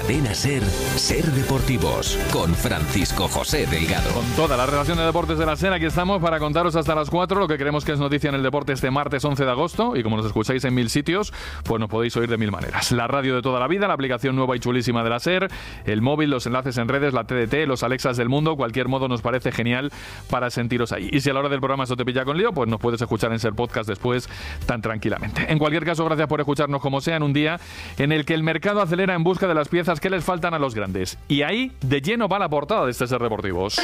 Cadena SER, Ser Deportivos, con Francisco José Delgado. Con toda la relación de deportes de la SER, aquí estamos para contaros hasta las 4 lo que creemos que es noticia en el deporte este martes 11 de agosto. Y como nos escucháis en 1000 sitios, pues nos podéis oír de 1000 maneras. La radio de toda la vida, la aplicación nueva y chulísima de la SER, el móvil, los enlaces en redes, la TDT, los Alexas del mundo, cualquier modo nos parece genial para sentiros ahí. Y si a la hora del programa eso te pilla con lío, pues nos puedes escuchar en SER Podcast después tan tranquilamente. En cualquier caso, gracias por escucharnos como sea en un día en el que el mercado acelera en busca de las piezas que les faltan a los grandes. Y ahí, de lleno, va la portada de este Ser Deportivos.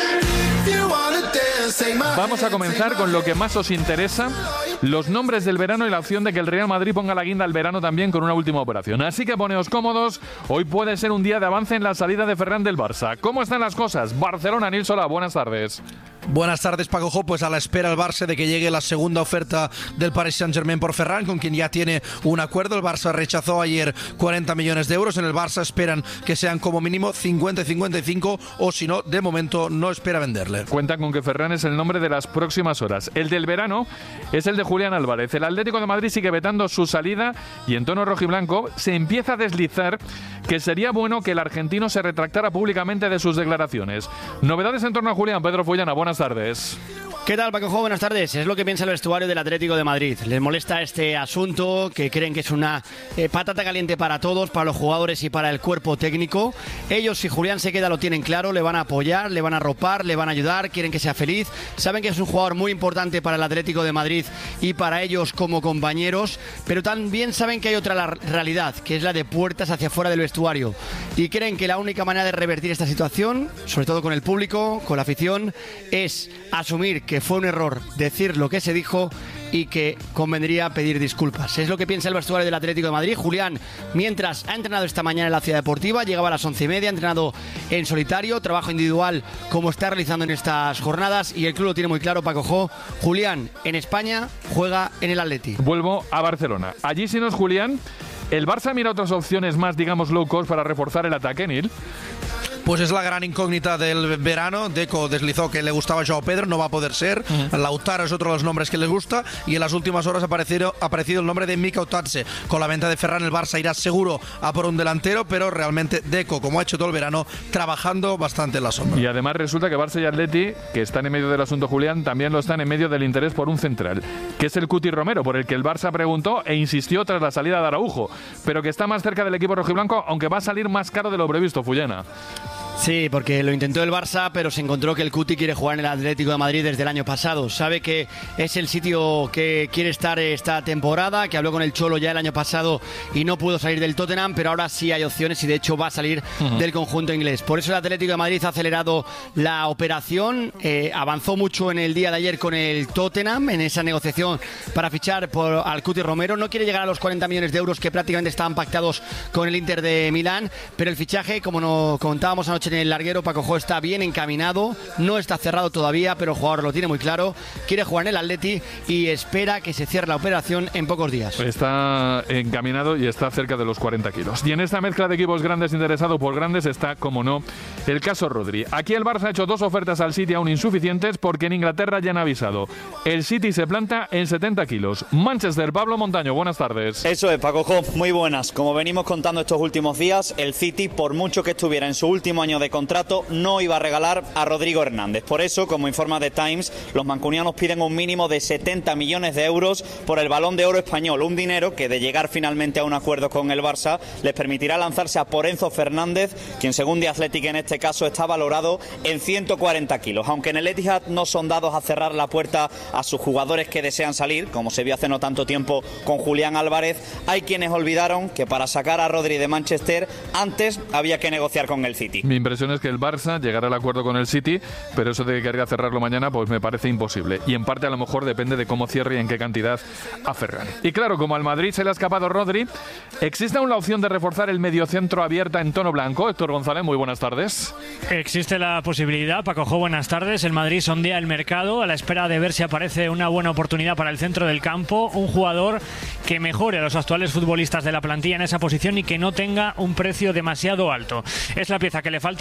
Vamos a comenzar con lo que más os interesa, los nombres del verano y la opción de que el Real Madrid ponga la guinda al verano también con una última operación. Así que poneos cómodos, hoy puede ser un día de avance en la salida de Ferran del Barça. ¿Cómo están las cosas? Barcelona, Nil Solà, buenas tardes. Buenas tardes, Paco Jo. Pues a la espera el Barça de que llegue la segunda oferta del Paris Saint-Germain por Ferran, con quien ya tiene un acuerdo. El Barça rechazó ayer 40 millones de euros. En el Barça esperan que sean como mínimo 50 y 55, o si no, de momento no espera venderle. Cuentan con que Ferran es el nombre de las próximas horas. El del verano es el de Julián Álvarez. El Atlético de Madrid sigue vetando su salida y en tono rojiblanco se empieza a deslizar que sería bueno que el argentino se retractara públicamente de sus declaraciones. Novedades en torno a Julián. Pedro Fullana, buenas tardes. ¿Qué tal, Paco Jo? Buenas tardes. Es lo que piensa el vestuario del Atlético de Madrid. Les molesta este asunto, que creen que es una patata caliente para todos, para los jugadores y para el cuerpo técnico. Ellos, si Julián se queda, lo tienen claro, le van a apoyar, le van a arropar, le van a ayudar, quieren que sea feliz. Saben que es un jugador muy importante para el Atlético de Madrid y para ellos como compañeros, pero también saben que hay otra realidad, que es la de puertas hacia afuera del vestuario. Y creen que la única manera de revertir esta situación, sobre todo con el público, con la afición, es asumir que fue un error decir lo que se dijo y que convendría pedir disculpas. Es lo que piensa el vestuario del Atlético de Madrid. Julián, mientras ha entrenado esta mañana en la Ciudad Deportiva, llegaba a las 11:30, ha entrenado en solitario, trabajo individual como está realizando en estas jornadas, y el club lo tiene muy claro, Paco Jo. Julián en España juega en el Atleti. Vuelvo a Barcelona. Allí, si no es Julián, el Barça mira otras opciones más, digamos, low cost para reforzar el ataque, Nil. Pues es la gran incógnita del verano. Deco deslizó que le gustaba Joao Pedro, no va a poder ser. Lautaro es otro de los nombres que les gusta. Y en las últimas horas ha aparecido el nombre de Mika Otatze. Con la venta de Ferran, el Barça irá seguro a por un delantero, pero realmente Deco, como ha hecho todo el verano, trabajando bastante en la sombra. Y además resulta que Barça y Atleti, que están en medio del asunto Julián, también lo están en medio del interés por un central, que es el Cuti Romero, por el que el Barça preguntó e insistió tras la salida de Araujo, pero que está más cerca del equipo rojiblanco, aunque va a salir más caro de lo previsto, Fullana. Sí, porque lo intentó el Barça, pero se encontró que el Cuti quiere jugar en el Atlético de Madrid desde el año pasado. Sabe que es el sitio que quiere estar esta temporada, que habló con el Cholo ya el año pasado y no pudo salir del Tottenham, pero ahora sí hay opciones y de hecho va a salir del conjunto inglés. Por eso el Atlético de Madrid ha acelerado la operación, avanzó mucho en el día de ayer con el Tottenham en esa negociación para fichar al Cuti Romero. No quiere llegar a los 40 millones de euros que prácticamente estaban pactados con el Inter de Milán, pero el fichaje, como nos contábamos anoche en el larguero, Paco Jo, está bien encaminado, no está cerrado todavía, pero el jugador lo tiene muy claro, quiere jugar en el Atleti y espera que se cierre la operación en pocos días. Está encaminado y está cerca de los 40 kilos. Y en esta mezcla de equipos grandes interesados por grandes está, como no, el caso Rodri. Aquí el Barça ha hecho 2 ofertas al City aún insuficientes, porque en Inglaterra ya han avisado. El City se planta en 70 kilos. Manchester, Pablo Montaño, buenas tardes. Eso es, Paco Jo, muy buenas. Como venimos contando estos últimos días, el City, por mucho que estuviera en su último año de contrato, no iba a regalar a Rodrigo Hernández. Por eso, como informa The Times, los mancunianos piden un mínimo de 70 millones de euros por el Balón de Oro español, un dinero que, de llegar finalmente a un acuerdo con el Barça, les permitirá lanzarse a por Enzo Fernández, quien según The Athletic en este caso está valorado en 140 kilos. Aunque en el Etihad no son dados a cerrar la puerta a sus jugadores que desean salir, como se vio hace no tanto tiempo con Julián Álvarez, hay quienes olvidaron que para sacar a Rodri de Manchester antes había que negociar con el City. Mi impresión es que el Barça llegará al acuerdo con el City, pero eso de que querría cerrarlo mañana pues me parece imposible, y en parte a lo mejor depende de cómo cierre y en qué cantidad a Ferran. Y claro, como al Madrid se le ha escapado Rodri, ¿existe aún la opción de reforzar el mediocentro abierta en tono blanco? Héctor González, muy buenas tardes. Existe la posibilidad, Paco Jo, buenas tardes. El Madrid sondea el mercado a la espera de ver si aparece una buena oportunidad para el centro del campo, un jugador que mejore a los actuales futbolistas de la plantilla en esa posición y que no tenga un precio demasiado alto. Es la pieza que le falta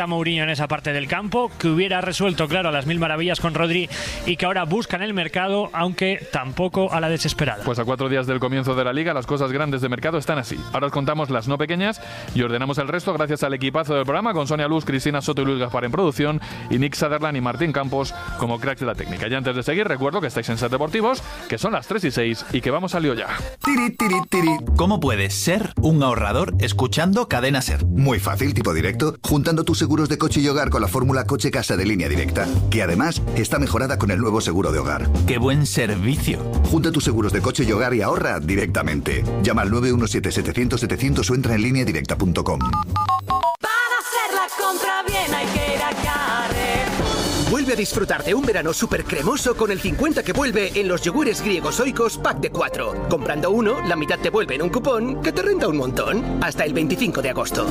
falta Mourinho en esa parte del campo, que hubiera resuelto, claro, a las mil maravillas con Rodri y que ahora buscan el mercado, aunque tampoco a la desesperada. Pues a 4 días del comienzo de la Liga, las cosas grandes de mercado están así. Ahora os contamos las no pequeñas y ordenamos el resto gracias al equipazo del programa, con Sonia Luz, Cristina Soto y Luis Gaspar en producción, y Nick Sutherland y Martín Campos como cracks de la técnica. Y antes de seguir, recuerdo que estáis en Ser Deportivos, que son las 3:06 y que vamos al lío ya. Tiri, tiri, tiri. ¿Cómo puedes ser un ahorrador escuchando Cadena Ser? Muy fácil, tipo directo, juntando tus seguros de coche y hogar con la fórmula Coche-Casa de Línea Directa, que además está mejorada con el nuevo seguro de hogar. ¡Qué buen servicio! Junta tus seguros de coche y hogar y ahorra directamente. Llama al 917-700-700 o entra en lineadirecta.com. Para hacer la compra bien hay que ir a Carrefour. Vuelve a disfrutar de un verano súper cremoso con el 50 que vuelve en los yogures griegos Oikos pack de 4. Comprando uno, la mitad te vuelve en un cupón que te renta un montón. Hasta el 25 de agosto.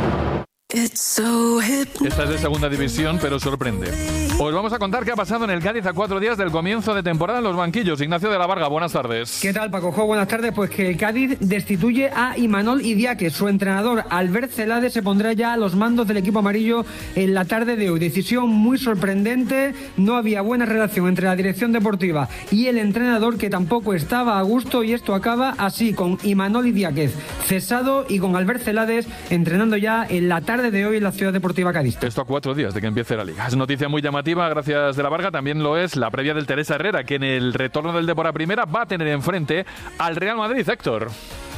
Esta es de segunda división, pero sorprende. Os vamos a contar qué ha pasado en el Cádiz a 4 días del comienzo de temporada en los banquillos. Ignacio de la Varga, buenas tardes. ¿Qué tal, Paco Jo? Buenas tardes. Pues que el Cádiz destituye a Imanol Idiáquez. Su entrenador, Albert Celades, se pondrá ya a los mandos del equipo amarillo en la tarde de hoy. Decisión muy sorprendente. No había buena relación entre la dirección deportiva y el entrenador, que tampoco estaba a gusto, y esto acaba así, con Imanol Idiáquez cesado y con Albert Celades entrenando ya en la tarde de hoy en la Ciudad Deportiva Cádiz. Esto a 4 días de que empiece la Liga. Es noticia muy llamativa, gracias de la Varga. También lo es la previa del Teresa Herrera, que en el retorno del Depor a Primera va a tener enfrente al Real Madrid. Héctor.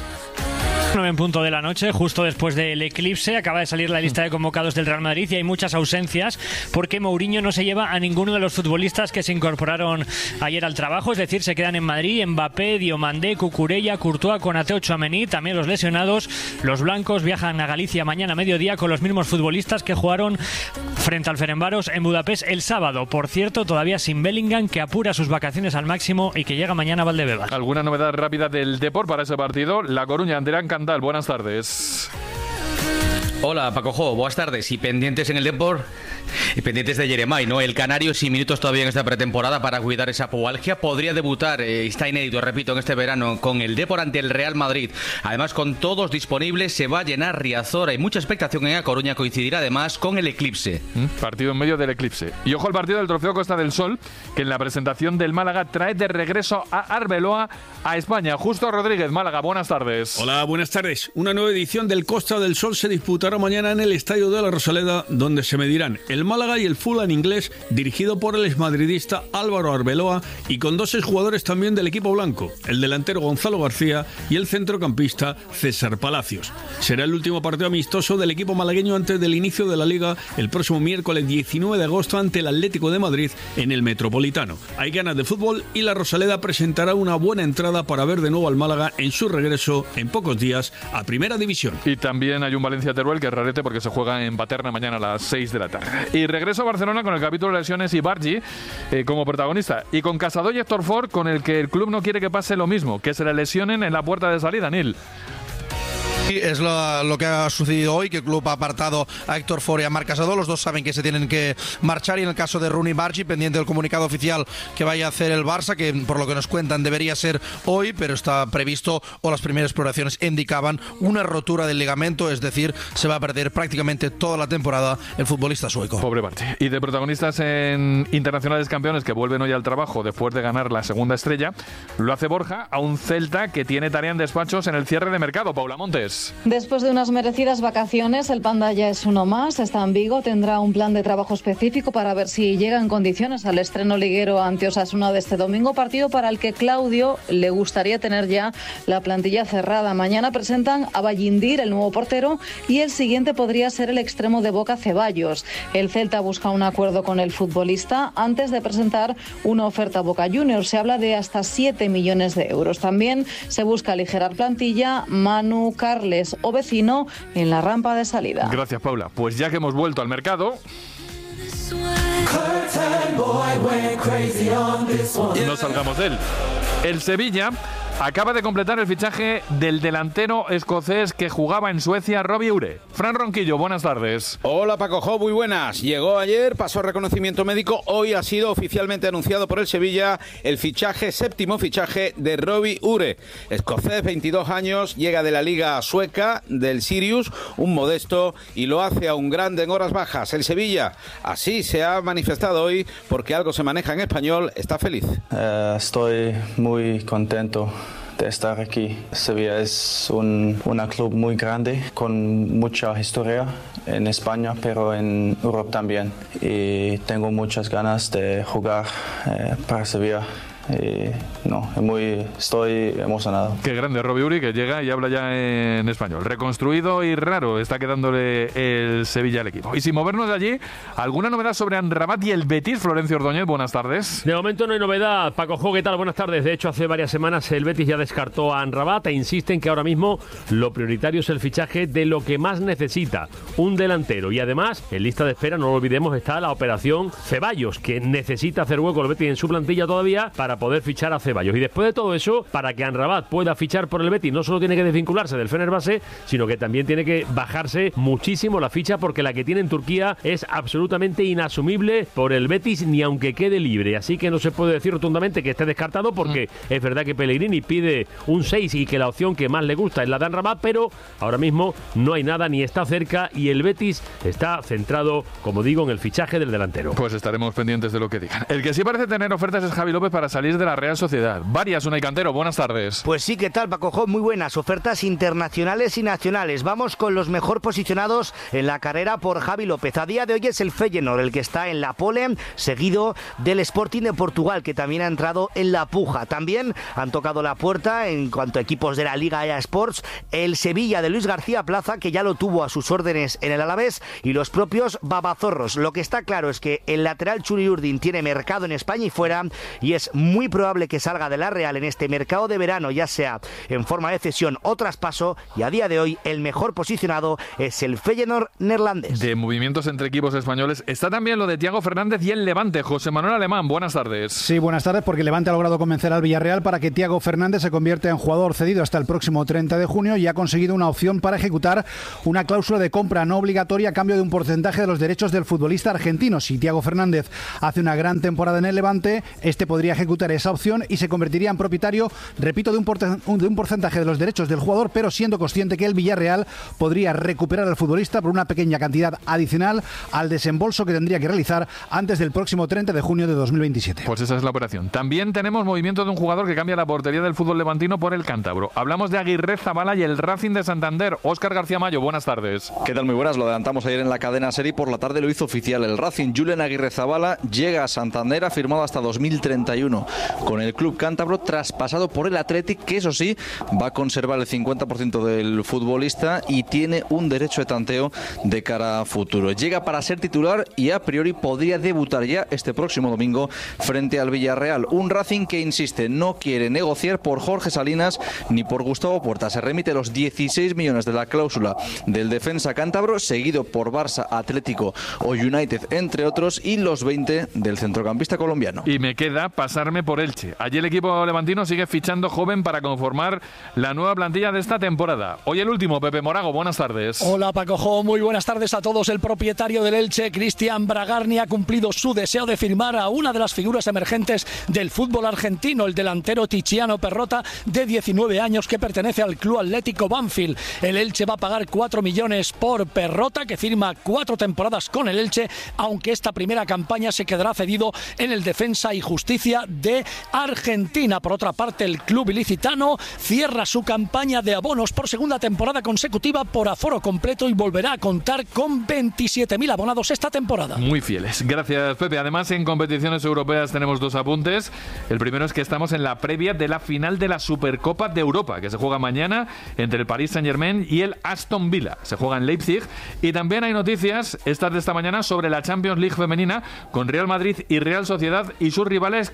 9 en punto de la noche, justo después del eclipse, acaba de salir la lista de convocados del Real Madrid y hay muchas ausencias porque Mourinho no se lleva a ninguno de los futbolistas que se incorporaron ayer al trabajo, es decir, se quedan en Madrid Mbappé, Diomandé, Cucurella, Courtois, Konaté, Tchouaméni, también los lesionados. Los blancos viajan a Galicia mañana a mediodía con los mismos futbolistas que jugaron frente al Ferencváros en Budapest el sábado. Por cierto, todavía sin Bellingham, que apura sus vacaciones al máximo y que llega mañana a Valdebebas. ¿Alguna novedad rápida del Depor para ese partido? La Coruña, Andrea Candal, buenas tardes. Hola, Paco Jo, buenas tardes. Y pendientes en el Depor, y pendientes de Jeremai, ¿no? El canario sin minutos todavía en esta pretemporada para cuidar esa pubalgia. Podría debutar, está inédito, repito, en este verano con el Depor ante el Real Madrid. Además, con todos disponibles, se va a llenar Riazor. Hay mucha expectación en A Coruña, coincidirá además con el eclipse. Partido en medio del eclipse. Y ojo al partido del Trofeo Costa del Sol, que en la presentación del Málaga trae de regreso a Arbeloa a España. Justo Rodríguez, Málaga, buenas tardes. Hola, buenas tardes. Una nueva edición del Costa del Sol se disputará mañana en el Estadio de la Rosaleda, donde se medirán el Málaga y el Fulham inglés, dirigido por el exmadridista Álvaro Arbeloa y con 2 exjugadores también del equipo blanco, el delantero Gonzalo García y el centrocampista César Palacios. Será el último partido amistoso del equipo malagueño antes del inicio de la Liga el próximo miércoles 19 de agosto ante el Atlético de Madrid en el Metropolitano. Hay ganas de fútbol y la Rosaleda presentará una buena entrada para ver de nuevo al Málaga en su regreso en pocos días a Primera División. Y también hay un Valencia-Teruel que es rarete porque se juega en Paterna mañana a las 6 de la tarde. Y regreso a Barcelona con el capítulo de lesiones y Bargi como protagonista. Y con Casado y Héctor Ford, con el que el club no quiere que pase lo mismo, que se le lesionen en la puerta de salida, Nil. Es lo que ha sucedido hoy, que el club ha apartado a Héctor Ford y a Marc Casado. Los dos saben que se tienen que marchar, y en el caso de Rooney Bargi, pendiente del comunicado oficial que vaya a hacer el Barça, que por lo que nos cuentan debería ser hoy, pero está previsto, o las primeras exploraciones indicaban, una rotura del ligamento, es decir, se va a perder prácticamente toda la temporada el futbolista sueco. Pobre Bargi. Y de protagonistas en internacionales campeones que vuelven hoy al trabajo después de ganar la segunda estrella, lo hace Borja a un Celta que tiene tarea en despachos en el cierre de mercado. Paula Montes. Después de unas merecidas vacaciones, el Panda ya es uno más, está en Vigo, tendrá un plan de trabajo específico para ver si llega en condiciones al estreno liguero ante Osasuna de este domingo, partido para el que Claudio le gustaría tener ya la plantilla cerrada. Mañana presentan a Ballindir, el nuevo portero, y el siguiente podría ser el extremo de Boca, Ceballos. El Celta busca un acuerdo con el futbolista antes de presentar una oferta a Boca Juniors. Se habla de hasta 7 millones de euros. También se busca aligerar plantilla, Manu, Carles o Vecino en la rampa de salida. Gracias, Paula. Pues ya que hemos vuelto al mercado, no salgamos de él. El Sevilla Acaba de completar el fichaje del delantero escocés que jugaba en Suecia, Robbie Ure. Fran Ronquillo, buenas tardes. Hola Paco Jo, muy buenas. Llegó ayer, pasó reconocimiento médico. Hoy ha sido oficialmente anunciado por el Sevilla el séptimo fichaje de Robbie Ure. Escocés, 22 años, llega de la liga sueca, del Sirius, un modesto, y lo hace a un grande en horas bajas. El Sevilla, así se ha manifestado hoy, porque algo se maneja en español, está feliz. Estoy muy contento de estar aquí. Sevilla es un club muy grande, con mucha historia en España, pero en Europa también. Y tengo muchas ganas de jugar para Sevilla. Estoy emocionado. Qué grande Robbie Ure, que llega y habla ya en español. Reconstruido y raro está quedándole el Sevilla al equipo. Y sin movernos de allí, ¿alguna novedad sobre Amrabat y el Betis? Florencio Ordóñez, buenas tardes. De momento no hay novedad. Paco Jo, ¿qué tal? Buenas tardes. De hecho, hace varias semanas el Betis ya descartó a Amrabat e insiste en que ahora mismo lo prioritario es el fichaje de lo que más necesita, un delantero. Y además, en lista de espera, no lo olvidemos, está la operación Ceballos, que necesita hacer hueco el Betis en su plantilla todavía para poder fichar a Ceballos. Y después de todo eso, para que Amrabat pueda fichar por el Betis, no solo tiene que desvincularse del Fenerbahce, sino que también tiene que bajarse muchísimo la ficha, porque la que tiene en Turquía es absolutamente inasumible por el Betis, ni aunque quede libre. Así que no se puede decir rotundamente que esté descartado, porque es verdad que Pellegrini pide un 6 y que la opción que más le gusta es la de Amrabat, pero ahora mismo no hay nada ni está cerca, y el Betis está centrado, como digo, en el fichaje del delantero. Pues estaremos pendientes de lo que digan. El que sí parece tener ofertas es Javi López para salir de la Real Sociedad. Varias, Unai Cantero, buenas tardes. Pues sí, ¿qué tal, Paco Jo? Muy buenas, ofertas internacionales y nacionales. Vamos con los mejor posicionados en la carrera por Javi López. A día de hoy es el Feyenoord el que está en la pole, seguido del Sporting de Portugal, que también ha entrado en la puja. También han tocado la puerta, en cuanto a equipos de la Liga EA Sports, el Sevilla de Luis García Plaza, que ya lo tuvo a sus órdenes en el Alavés, y los propios babazorros. Lo que está claro es que el lateral Churi Urdin tiene mercado en España y fuera, y es muy probable que salga de la Real en este mercado de verano, ya sea en forma de cesión o traspaso, y a día de hoy el mejor posicionado es el Feyenoord neerlandés. De movimientos entre equipos españoles está también lo de Thiago Fernández y el Levante. José Manuel Alemán, buenas tardes. Sí, buenas tardes, porque el Levante ha logrado convencer al Villarreal para que Thiago Fernández se convierta en jugador cedido hasta el próximo 30 de junio y ha conseguido una opción para ejecutar una cláusula de compra no obligatoria a cambio de un porcentaje de los derechos del futbolista argentino. Si Thiago Fernández hace una gran temporada en el Levante, este podría ejecutar esa opción y se convertiría en propietario, repito, de un porcentaje de los derechos del jugador, pero siendo consciente que el Villarreal podría recuperar al futbolista por una pequeña cantidad adicional al desembolso que tendría que realizar antes del próximo 30 de junio de 2027. Pues esa es la operación. También tenemos movimiento de un jugador que cambia la portería del fútbol levantino por el cántabro. Hablamos de Aguirrezabala y el Racing de Santander. Óscar García Mayo, buenas tardes. ¿Qué tal? Muy buenas. Lo adelantamos ayer en la cadena SER y por la tarde lo hizo oficial. El Racing, Julen Aguirrezabala, llega a Santander, ha firmado hasta 2031 con el club cántabro, traspasado por el Athletic, que eso sí, va a conservar el 50% del futbolista y tiene un derecho de tanteo de cara a futuro. Llega para ser titular y a priori podría debutar ya este próximo domingo frente al Villarreal. Un Racing que insiste, no quiere negociar por Jorge Salinas ni por Gustavo Puerta. Se remite los 16 millones de la cláusula del defensa cántabro, seguido por Barça, Atlético o United, entre otros, y los 20 del centrocampista colombiano. Y me queda pasarme por Elche. Allí el equipo levantino sigue fichando joven para conformar la nueva plantilla de esta temporada. Hoy el último, Pepe Morago, buenas tardes. Hola Paco Jo, muy buenas tardes a todos. El propietario del Elche, Cristian Bragarni, ha cumplido su deseo de firmar a una de las figuras emergentes del fútbol argentino, el delantero Tiziano Perrota, de 19 años, que pertenece al Club Atlético Banfield. El Elche va a pagar 4 millones por Perrota, que firma 4 temporadas con el Elche, aunque esta primera campaña se quedará cedido en el Defensa y Justicia de Argentina. Por otra parte, el club ilicitano cierra su campaña de abonos por segunda temporada consecutiva por aforo completo y volverá a contar con 27.000 abonados esta temporada. Muy fieles. Gracias, Pepe. Además, en competiciones europeas tenemos 2 apuntes. El primero es que estamos en la previa de la final de la Supercopa de Europa, que se juega mañana entre el Paris Saint-Germain y el Aston Villa. Se juega en Leipzig. Y también hay noticias, estas de esta mañana, sobre la Champions League femenina, con Real Madrid y Real Sociedad y sus rivales, que han conocido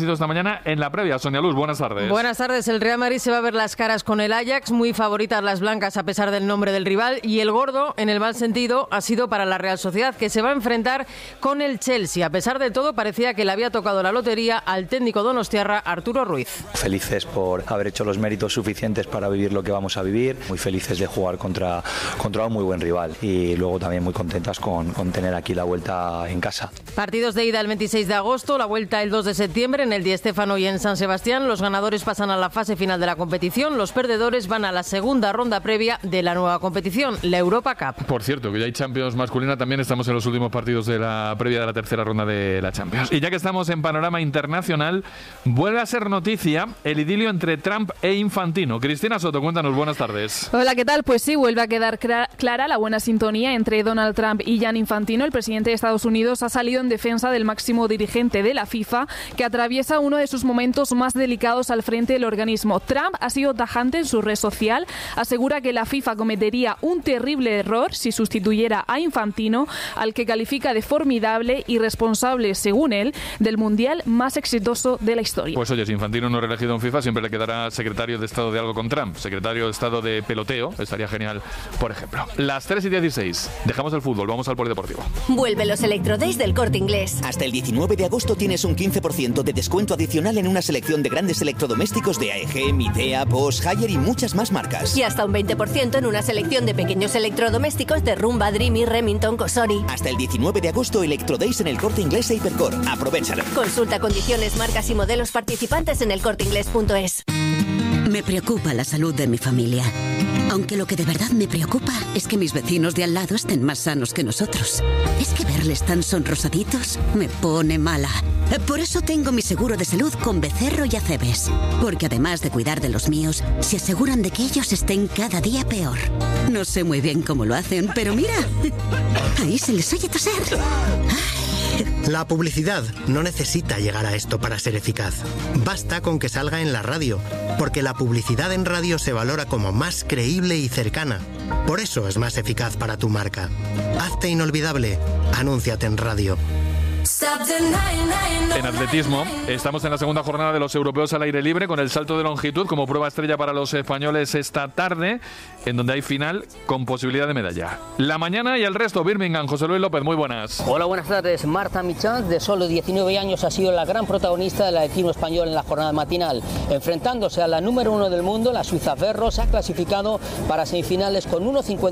acontecido esta mañana en la previa. Sonia Luz, buenas tardes. Buenas tardes. El Real Madrid se va a ver las caras con el Ajax, muy favoritas las blancas a pesar del nombre del rival, y el gordo, en el mal sentido, ha sido para la Real Sociedad, que se va a enfrentar con el Chelsea. A pesar de todo, parecía que le había tocado la lotería al técnico donostiarra Arturo Ruiz. Felices por haber hecho los méritos suficientes para vivir lo que vamos a vivir, muy felices de jugar contra un muy buen rival y luego también muy contentas con tener aquí la vuelta en casa. Partidos de ida el 26 de agosto, la vuelta el 2 de septiembre en el Di Stéfano y en San Sebastián. Los ganadores pasan a la fase final de la competición, los perdedores van a la segunda ronda previa de la nueva competición, la Europa Cup. Por cierto, que ya hay Champions masculina, también estamos en los últimos partidos de la previa de la tercera ronda de la Champions. Y ya que estamos en panorama internacional, vuelve a ser noticia el idilio entre Trump e Infantino. Cristina Soto, cuéntanos, buenas tardes. Hola, ¿qué tal? Pues sí, vuelve a quedar clara la buena sintonía entre Donald Trump y Gianni Infantino. El presidente de Estados Unidos ha salido en defensa del máximo dirigente de la FIFA, que atraviesa uno de sus momentos más delicados al frente del organismo. Trump ha sido tajante en su red social, asegura que la FIFA cometería un terrible error si sustituyera a Infantino, al que califica de formidable y responsable, según él, del mundial más exitoso de la historia. Pues oye, si Infantino no es reelegido en FIFA, siempre le quedará secretario de Estado de algo con Trump, secretario de Estado de peloteo, estaría genial, por ejemplo. Las 3:16, dejamos el fútbol, vamos al polideportivo. Vuelve los Electrodays del Corte Inglés. Hasta el 19 de agosto tienes un 15% de descuento adicional en una selección de grandes electrodomésticos de AEG, Midea, Bosch, Haier y muchas más marcas. Y hasta un 20% en una selección de pequeños electrodomésticos de Rumba, Dreamy, Remington, Cosori. Hasta el 19 de agosto, Electrodays en el Corte Inglés e Hipercor. Aprovéchalo. Consulta condiciones, marcas y modelos participantes en elcorteinglés.es. Me preocupa la salud de mi familia. Aunque lo que de verdad me preocupa es que mis vecinos de al lado estén más sanos que nosotros. Es que verles tan sonrosaditos me pone mala. Por eso tengo mi seguro de salud con Becerro y Acebes. Porque además de cuidar de los míos, se aseguran de que ellos estén cada día peor. No sé muy bien cómo lo hacen, pero mira, ahí se les oye toser. La publicidad no necesita llegar a esto para ser eficaz. Basta con que salga en la radio, porque la publicidad en radio se valora como más creíble y cercana. Por eso es más eficaz para tu marca. Hazte inolvidable. Anúnciate en radio. En atletismo, estamos en la segunda jornada de los europeos al aire libre con el salto de longitud como prueba estrella para los españoles esta tarde, en donde hay final con posibilidad de medalla. La mañana y el resto, Birmingham. José Luis López, muy buenas. Hola, buenas tardes. Marta Michan, de solo 19 años, ha sido la gran protagonista del atletismo español en la jornada matinal. Enfrentándose a la número 1 del mundo, la suiza Ferro, se ha clasificado para semifinales con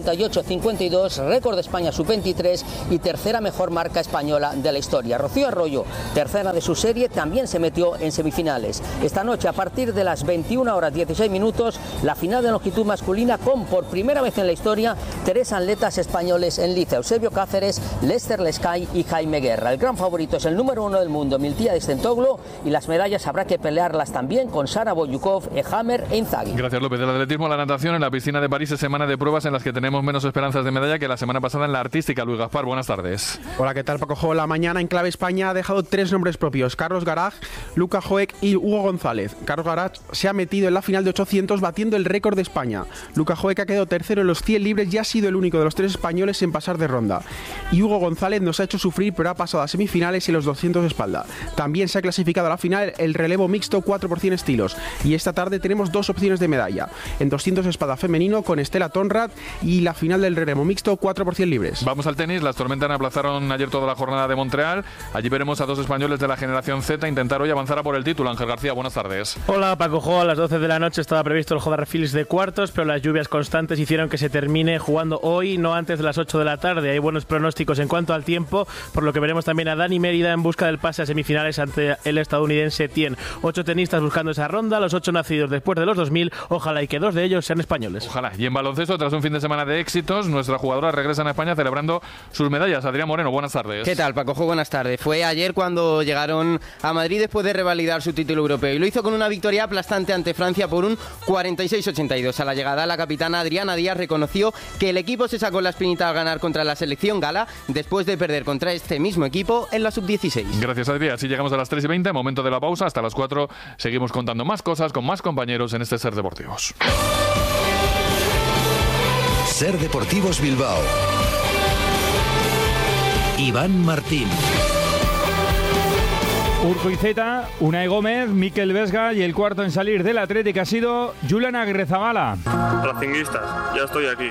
1.58.52, récord de España sub-23 y tercera mejor marca española de la historia. Rocío Arroyo, tercera de su serie, también se metió en semifinales. Esta noche, a partir de las 21:16, la final de longitud masculina con, por primera vez en la historia, 3 atletas españoles en liza: Eusebio Cáceres, Lester Lescay y Jaime Guerra. El gran favorito es el número 1 del mundo, Miltiades Centoglo, y las medallas habrá que pelearlas también con Sara Boyukov, Ehammer e Inzaghi. Gracias, López. Del atletismo a la natación, en la piscina de París es semana de pruebas en las que tenemos menos esperanzas de medalla que la semana pasada en la artística. Luis Gaspar, buenas tardes. Hola, ¿qué tal, Paco? La mañana en clave España ha dejado 3 nombres propios: Carlos Garaj, Luca Joek y Hugo González. Carlos Garaj se ha metido en la final de 800 batiendo el récord de España. Luca Joek ha quedado tercero en los 100 libres y ha sido el único de los 3 españoles en pasar de ronda. Y Hugo González nos ha hecho sufrir, pero ha pasado a semifinales en los 200 de espalda. También se ha clasificado a la final el relevo mixto 4 por 100 estilos. Y esta tarde tenemos 2 opciones de medalla: en 200 de espada femenino con Estela Tonrad y la final del relevo mixto 4 por 100 libres. Vamos al tenis. Las tormentas aplazaron ayer toda la jornada de Montreal. Allí veremos a 2 españoles de la generación Z intentar hoy avanzar a por el título. Ángel García, buenas tardes. Hola, Paco. A las 12 de la noche estaba previsto el JR Phillips de cuartos, pero las lluvias constantes hicieron que se termine jugando hoy, no antes de las 8 de la tarde. Hay buenos pronósticos en cuanto al tiempo, por lo que veremos también a Dani Mérida en busca del pase a semifinales ante el estadounidense Tien. 8 tenistas buscando esa ronda, los 8 nacidos después de los 2000. Ojalá y que 2 de ellos sean españoles. Ojalá. Y en baloncesto, tras un fin de semana de éxitos, nuestra jugadora regresa a España celebrando sus medallas. Adrián Moreno, buenas tardes. ¿Qué tal, Paco? Buenas tardes. Fue ayer cuando llegaron a Madrid después de revalidar su título europeo y lo hizo con una victoria aplastante ante Francia por un 46-82. A la llegada, la capitana Adriana Díaz reconoció que el equipo se sacó la espinita al ganar contra la selección gala después de perder contra este mismo equipo en la sub-16. Gracias, Adrián. Así llegamos a las 3:20, momento de la pausa. Hasta las 4 seguimos contando más cosas con más compañeros en este Ser Deportivos. Ser Deportivos Bilbao. Iván Martín. Urcoizeta, Unai Gómez, Mikel Vesga y el cuarto en salir del Atlético ha sido Julen Aguirrezabala. Racinguistas, ya estoy aquí.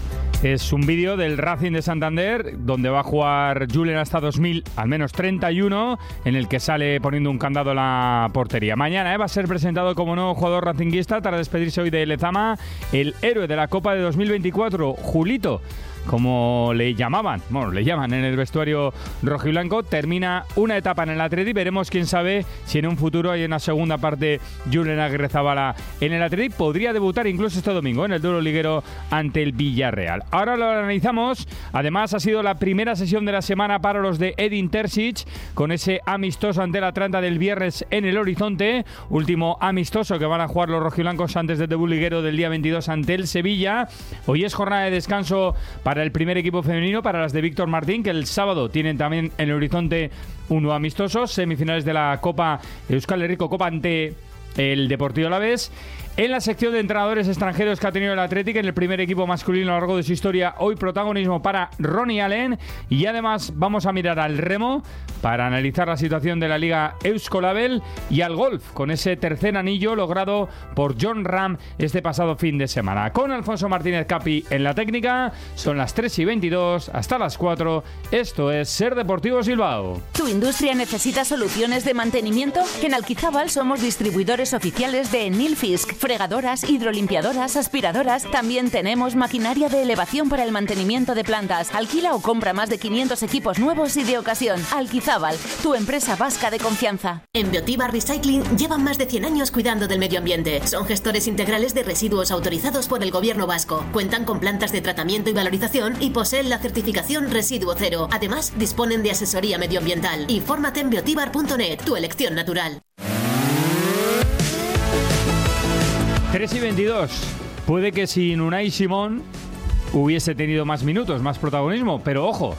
Es un vídeo del Racing de Santander donde va a jugar Julen hasta 2000, al menos 31, en el que sale poniendo un candado en la portería. Mañana va a ser presentado como nuevo jugador racinguista tras despedirse hoy de Lezama, el héroe de la Copa de 2024, Julito, como le llaman en el vestuario rojiblanco. Termina una etapa en el Atleti. Veremos, quién sabe, si en un futuro hay una segunda parte Julen Aguirrezabala en el Atleti. Podría debutar incluso este domingo en el duelo liguero ante el Villarreal. Ahora lo analizamos. Además, ha sido la primera sesión de la semana para los de Edin Terzic, con ese amistoso ante el Atalanta del viernes en el horizonte. Último amistoso que van a jugar los rojiblancos antes del debut liguero del día 22 ante el Sevilla. Hoy es jornada de descanso para el primer equipo femenino, para las de Víctor Martín, que el sábado tienen también en el horizonte un nuevo amistoso, semifinales de la Copa Euskal Herriko Copa ante el Deportivo Alavés. En la sección de entrenadores extranjeros que ha tenido el Athletic, en el primer equipo masculino a lo largo de su historia, hoy protagonismo para Ronnie Allen. Y además vamos a mirar al remo para analizar la situación de la Liga Euskolabel y al golf, con ese tercer anillo logrado por Jon Rahm este pasado fin de semana. Con Alfonso Martínez Capi en la técnica, son las 3:22, hasta las 4. Esto es Ser Deportivos Bilbao. ¿Tu industria necesita soluciones de mantenimiento? En Alquizábal somos distribuidores oficiales de Nilfisk. Fregadoras, hidrolimpiadoras, aspiradoras. También tenemos maquinaria de elevación para el mantenimiento de plantas. Alquila o compra más de 500 equipos nuevos y de ocasión. Alquizábal, tu empresa vasca de confianza. En Biotibar Recycling llevan más de 100 años cuidando del medio ambiente. Son gestores integrales de residuos autorizados por el gobierno vasco. Cuentan con plantas de tratamiento y valorización y poseen la certificación Residuo Cero. Además, disponen de asesoría medioambiental. Infórmate en biotibar.net, tu elección natural. 3:22. Puede que sin Unai Simón hubiese tenido más minutos, más protagonismo, pero ojo,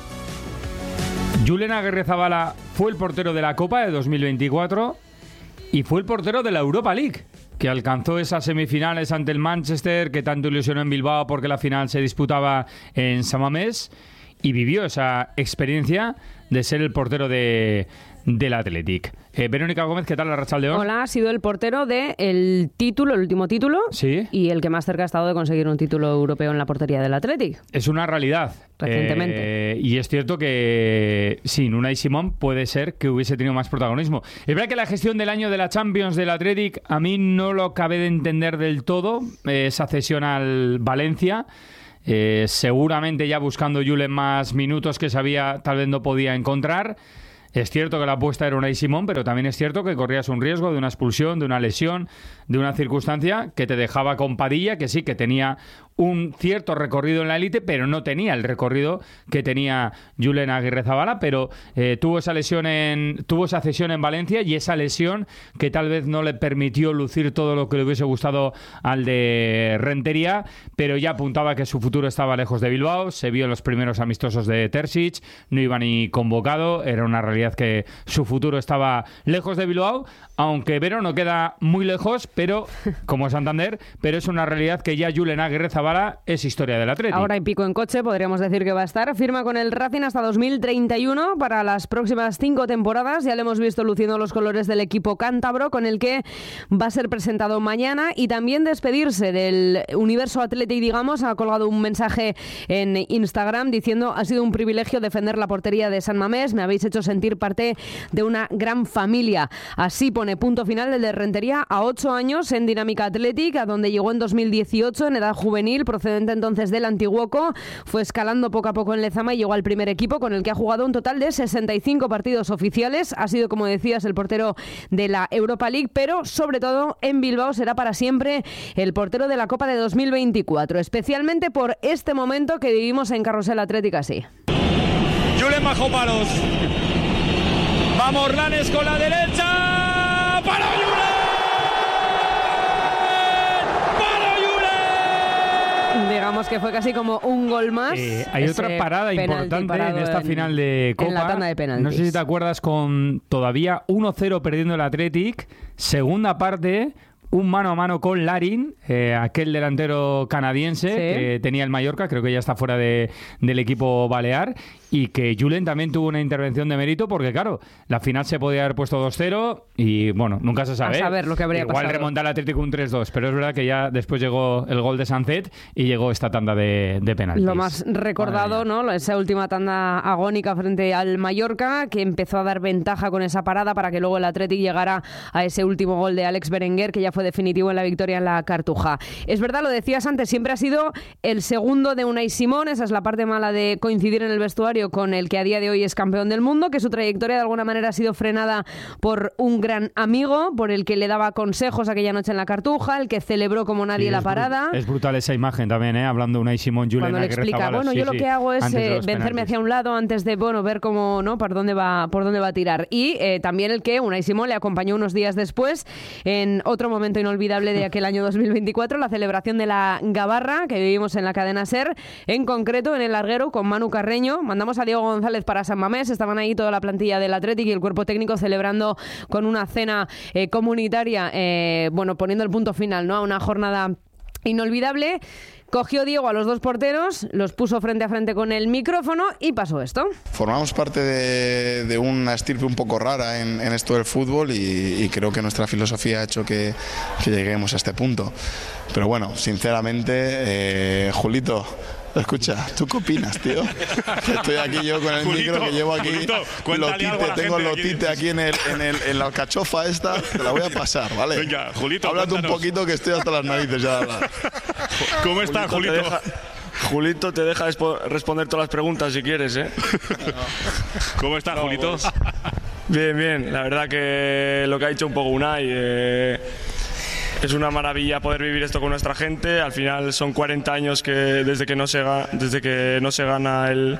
Julen Aguirrezabala fue el portero de la Copa de 2024 y fue el portero de la Europa League, que alcanzó esas semifinales ante el Manchester, que tanto ilusionó en Bilbao porque la final se disputaba en San Mamés, y vivió esa experiencia de ser el portero del Athletic. Verónica Gómez, ¿qué tal, arratsaldeon? Hola, ha sido el portero del título, el último título, ¿sí? Y el que más cerca ha estado de conseguir un título europeo en la portería del Athletic. Es una realidad. Recientemente. Y es cierto que sin Unai Simón puede ser que hubiese tenido más protagonismo. Es verdad que la gestión del año de la Champions del Athletic a mí no lo acabé de entender del todo, esa cesión al Valencia. Seguramente ya buscando Julen más minutos que sabía tal vez no podía encontrar. Es cierto que la apuesta era Unai Simón, pero también es cierto que corrías un riesgo de una expulsión, de una lesión, de una circunstancia que te dejaba con Padilla, que sí, que tenía un cierto recorrido en la élite, pero no tenía el recorrido que tenía Julen Aguirrezabala, pero tuvo esa cesión en Valencia, y esa lesión que tal vez no le permitió lucir todo lo que le hubiese gustado al de Rentería, pero ya apuntaba que su futuro estaba lejos de Bilbao. Se vio en los primeros amistosos de Terzic, no iba ni convocado, era una realidad que su futuro estaba lejos de Bilbao, aunque Vero no queda muy lejos, pero como Santander, pero es una realidad que ya Julen Aguirrezabala es historia del Atleti. Ahora y pico en coche, podríamos decir que va a estar. Firma con el Racing hasta 2031 para las próximas 5 temporadas. Ya le hemos visto luciendo los colores del equipo cántabro, con el que va a ser presentado mañana, y también despedirse del universo Atleti, digamos. Ha colgado un mensaje en Instagram diciendo: ha sido un privilegio defender la portería de San Mamés, me habéis hecho sentir parte de una gran familia. Así pone punto final el de Rentería a 8 años en Dinámica Athletic, a donde llegó en 2018 en edad juvenil, procedente entonces del Antiguoco. Fue escalando poco a poco en Lezama y llegó al primer equipo, con el que ha jugado un total de 65 partidos oficiales. Ha sido, como decías, el portero de la Europa League, pero sobre todo en Bilbao será para siempre el portero de la Copa de 2024, especialmente por este momento que vivimos en Carrusel Athletic así. Julen bajo palos. Vamos, Orlanes con la derecha. ¡Para Julen! Digamos que fue casi como un gol más. Hay otra parada importante en esta final de Copa. En la tanda de penaltis. No sé si te acuerdas, con todavía 1-0 perdiendo el Athletic, segunda parte, un mano a mano con Larin, aquel delantero canadiense que tenía el Mallorca, creo que ya está fuera del equipo balear, y que Julen también tuvo una intervención de mérito porque, claro, la final se podía haber puesto 2-0 y, bueno, nunca se sabe. A saber lo que habría Igual pasado. remontar al Atlético un 3-2, pero es verdad que ya después llegó el gol de Sancet y llegó esta tanda de penaltis. Lo más recordado, ¿no? Esa última tanda agónica frente al Mallorca, que empezó a dar ventaja con esa parada para que luego el Athletic llegara a ese último gol de Alex Berenguer, que ya fue definitivo en la victoria en la Cartuja. Es verdad, lo decías antes, siempre ha sido el segundo de Unai Simón. Esa es la parte mala de coincidir en el vestuario con el que a día de hoy es campeón del mundo, que su trayectoria de alguna manera ha sido frenada por un gran amigo, por el que le daba consejos aquella noche en la Cartuja, el que celebró como nadie la parada. Es brutal esa imagen también, hablando de Unai Simón, Julen cuando le explica, bueno, yo lo que hago es vencerme hacia un lado antes de, ver cómo, ¿no?, por dónde va a tirar. Y también el que Unai Simón le acompañó unos días después en otro momento inolvidable de aquel año 2024, la celebración de la Gabarra que vivimos en la cadena SER, en concreto en el larguero con Manu Carreño. Mandamos a Diego González para San Mamés, estaban ahí toda la plantilla del Athletic y el cuerpo técnico celebrando con una cena comunitaria, poniendo el punto final, ¿no?, a una jornada inolvidable. Cogió Diego a los dos porteros, los puso frente a frente con el micrófono y pasó esto. Formamos parte de una estirpe un poco rara en esto del fútbol y creo que nuestra filosofía ha hecho que lleguemos a este punto. Pero bueno, sinceramente, Julito, escucha, ¿tú qué opinas, tío? Estoy aquí yo con el micro que llevo aquí. Tengo lotite aquí en la alcachofa esta. Te la voy a pasar, ¿vale? Venga, Julito, háblate un poquito que estoy hasta las narices ya de hablar. ¿Cómo está, Julito? Julito te deja responder todas las preguntas si quieres, ¿eh? ¿Cómo está, Julito? Bien, bien. La verdad que lo que ha dicho un poco Unai... es una maravilla poder vivir esto con nuestra gente. Al final son 40 años desde que no se gana el...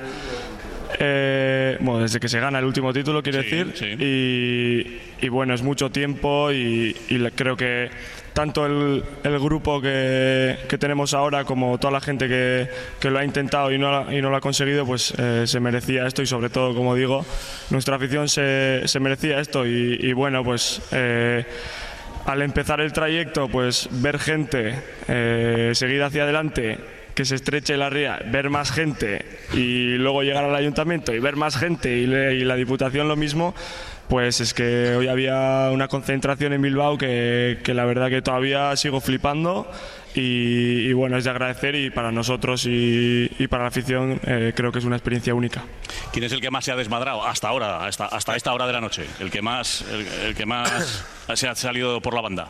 desde que se gana el último título, quiero decir. Sí. Y bueno, es mucho tiempo y creo que tanto el grupo que tenemos ahora como toda la gente que lo ha intentado y no lo ha conseguido, pues se merecía esto y sobre todo, como digo, nuestra afición se merecía esto y bueno, pues... al empezar el trayecto, pues ver gente seguir hacia adelante, que se estreche la ría, ver más gente y luego llegar al ayuntamiento y ver más gente y la Diputación lo mismo, pues es que hoy había una concentración en Bilbao que la verdad que todavía sigo flipando y bueno, es de agradecer y para nosotros y para la afición creo que es una experiencia única. ¿Quién es el que más se ha desmadrado hasta ahora, hasta esta hora de la noche? El que más se ha salido por la banda.